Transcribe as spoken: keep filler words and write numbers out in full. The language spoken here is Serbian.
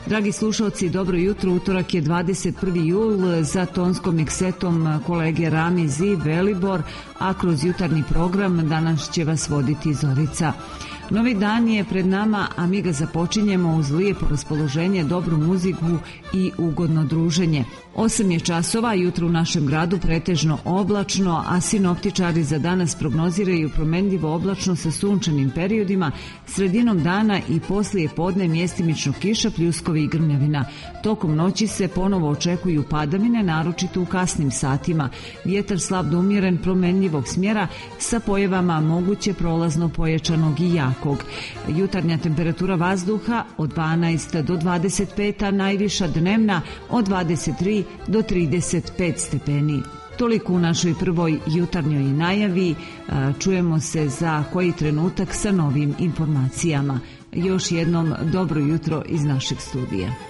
Dragi slušalci, dobro jutro. Utorak je dvadeset prvi jul, za tonskom miksetom kolege Ramiz i Velibor, a kroz jutarnji program danas će vas voditi Zorica. Novi dan je pred nama, a mi ga započinjemo uz lijepo raspoloženje, dobru muziku i ugodno druženje. Osam je časova, jutro u našem gradu pretežno oblačno, a sinoptičari za danas prognoziraju promenljivo oblačno sa sunčanim periodima, sredinom dana i poslije podne mjestimično kiša, pljuskovi i grmljavina. Tokom noći se ponovo očekuju padavine, naročito u kasnim satima. Vjetar slab do umjeren promenljivog smjera sa pojavama moguće prolazno pojačanog i jakog. Jutarnja temperatura vazduha od dvanaest do dvadeset pet, a najviša dnevna od dvadeset tri do trideset pet stepeni. Toliko u našoj prvoj jutarnjoj najavi. Čujemo se za koji trenutak sa novim informacijama. Još jednom dobro jutro iz našeg studija.